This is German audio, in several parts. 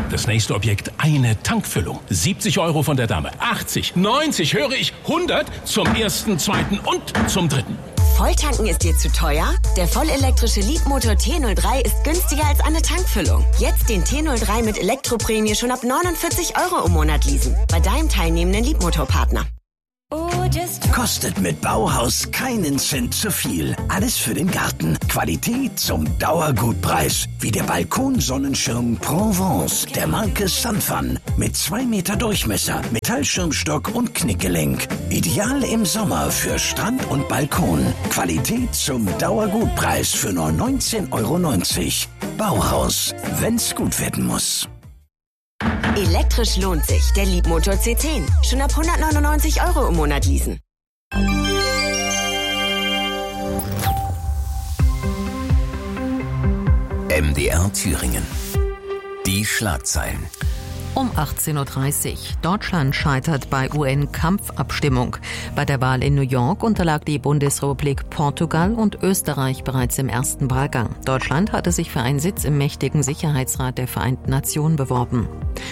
Das nächste Objekt, eine Tankfüllung. 70 € von der Dame. 80, 90, höre ich, 100 zum ersten, zweiten und zum dritten. Volltanken ist dir zu teuer? Der vollelektrische Leapmotor T03 ist günstiger als eine Tankfüllung. Jetzt den T03 mit Elektroprämie schon ab 49 € im Monat leasen. Bei deinem teilnehmenden Leapmotor-Partner. Kostet mit Bauhaus keinen Cent zu viel. Alles für den Garten. Qualität zum Dauergutpreis. Wie der Balkonsonnenschirm Provence der Marke Sunfun. Mit 2 Meter Durchmesser, Metallschirmstock und Knickgelenk. Ideal im Sommer für Strand und Balkon. Qualität zum Dauergutpreis für nur 19,90 €. Bauhaus, wenn's gut werden muss. Elektrisch lohnt sich. Der Leapmotor C10. Schon ab 199 € im Monat leasen. MDR Thüringen. Die Schlagzeilen. Um 18:30 Uhr. Deutschland scheitert bei UN-Kampfabstimmung. Bei der Wahl in New York unterlag die Bundesrepublik Portugal und Österreich bereits im ersten Wahlgang. Deutschland hatte sich für einen Sitz im mächtigen Sicherheitsrat der Vereinten Nationen beworben.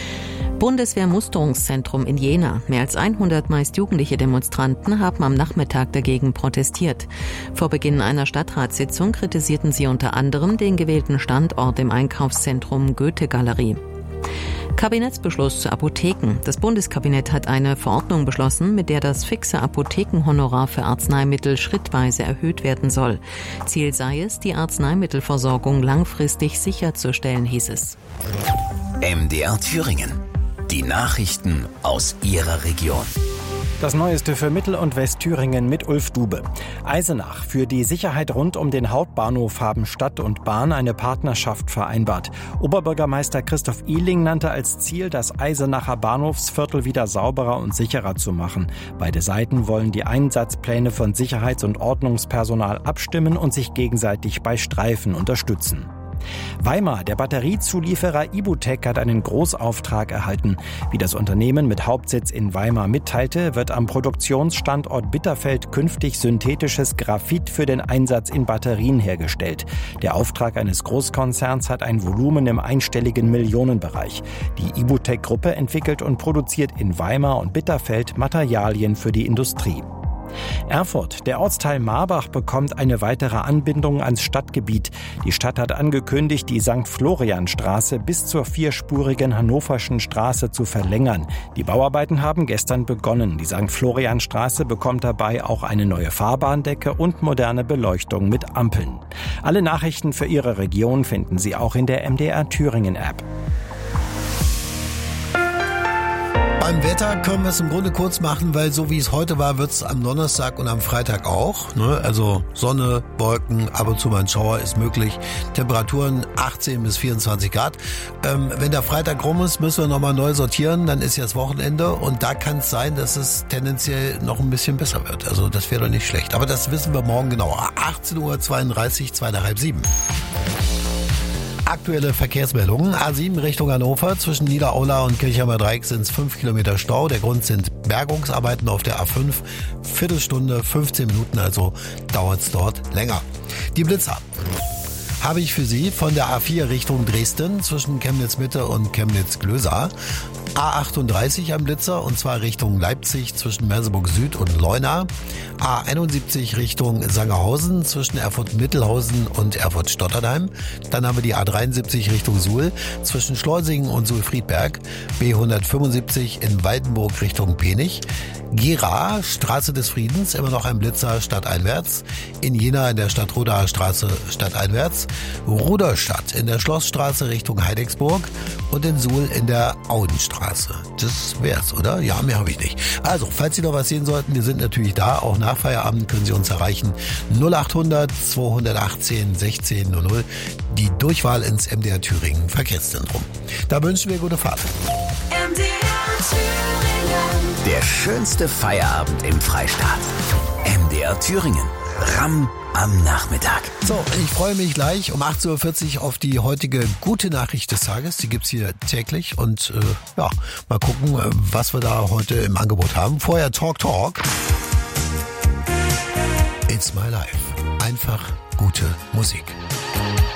Bundeswehr-Musterungszentrum in Jena. Mehr als 100 meist jugendliche Demonstranten haben am Nachmittag dagegen protestiert. Vor Beginn einer Stadtratssitzung kritisierten sie unter anderem den gewählten Standort im Einkaufszentrum Goethe-Galerie. Kabinettsbeschluss zu Apotheken. Das Bundeskabinett hat eine Verordnung beschlossen, mit der das fixe Apothekenhonorar für Arzneimittel schrittweise erhöht werden soll. Ziel sei es, die Arzneimittelversorgung langfristig sicherzustellen, hieß es. MDR Thüringen. Die Nachrichten aus Ihrer Region. Das Neueste für Mittel- und Westthüringen mit Ulf Dube. Eisenach. Für die Sicherheit rund um den Hauptbahnhof haben Stadt und Bahn eine Partnerschaft vereinbart. Oberbürgermeister Christoph Ihling nannte als Ziel, das Eisenacher Bahnhofsviertel wieder sauberer und sicherer zu machen. Beide Seiten wollen die Einsatzpläne von Sicherheits- und Ordnungspersonal abstimmen und sich gegenseitig bei Streifen unterstützen. Weimar, der Batteriezulieferer Ibutec hat einen Großauftrag erhalten. Wie das Unternehmen mit Hauptsitz in Weimar mitteilte, wird am Produktionsstandort Bitterfeld künftig synthetisches Graphit für den Einsatz in Batterien hergestellt. Der Auftrag eines Großkonzerns hat ein Volumen im einstelligen Millionenbereich. Die Ibutec-Gruppe entwickelt und produziert in Weimar und Bitterfeld Materialien für die Industrie. Erfurt. Der Ortsteil Marbach bekommt eine weitere Anbindung ans Stadtgebiet. Die Stadt hat angekündigt, die St. Florian-Straße bis zur vierspurigen Hannoverschen Straße zu verlängern. Die Bauarbeiten haben gestern begonnen. Die St. Florian-Straße bekommt dabei auch eine neue Fahrbahndecke und moderne Beleuchtung mit Ampeln. Alle Nachrichten für Ihre Region finden Sie auch in der MDR Thüringen App. Beim Wetter können wir es im Grunde kurz machen, weil so wie es heute war, wird es am Donnerstag und am Freitag auch. Also Sonne, Wolken, ab und zu mal ein Schauer ist möglich. Temperaturen 18 bis 24 Grad. Wenn der Freitag rum ist, müssen wir nochmal neu sortieren. Dann ist jetzt Wochenende und da kann es sein, dass es tendenziell noch ein bisschen besser wird. Also das wäre doch nicht schlecht. Aber das wissen wir morgen genauer. 18:32 Uhr, 6:30. Aktuelle Verkehrsmeldungen. A7 Richtung Hannover. Zwischen Niederaula und Kirchheimer Dreieck sind es 5 Kilometer Stau. Der Grund sind Bergungsarbeiten auf der A5. Viertelstunde, 15 Minuten, also dauert es dort länger. Die Blitzer habe ich für Sie von der A4 Richtung Dresden zwischen Chemnitz Mitte und Chemnitz Glösa. A38 am Blitzer und zwar Richtung Leipzig zwischen Merseburg Süd und Leuna. A71 Richtung Sangerhausen zwischen Erfurt-Mittelhausen und Erfurt-Stotternheim. Dann haben wir die A73 Richtung Suhl zwischen Schleusingen und Suhl-Friedberg. B175 in Waldenburg Richtung Penich. Gera, Straße des Friedens, immer noch ein Blitzer stadteinwärts. In Jena in der Stadtrodaer Straße stadteinwärts. Ruderstadt in der Schlossstraße Richtung Heidecksburg und in Suhl in der Audenstraße. Das wär's, oder? Ja, mehr habe ich nicht. Also, falls Sie noch was sehen sollten, wir sind natürlich da. Auch nach Feierabend können Sie uns erreichen. 0800 218 1600. Die Durchwahl ins MDR Thüringen Verkehrszentrum. Da wünschen wir gute Fahrt. MDR Thüringen. Der schönste Feierabend im Freistaat. MDR Thüringen. Ramm am Nachmittag. So, ich freue mich gleich um 8:40 Uhr auf die heutige gute Nachricht des Tages. Die gibt's hier täglich und mal gucken, was wir da heute im Angebot haben. Vorher Talk. It's my life. Einfach gute Musik.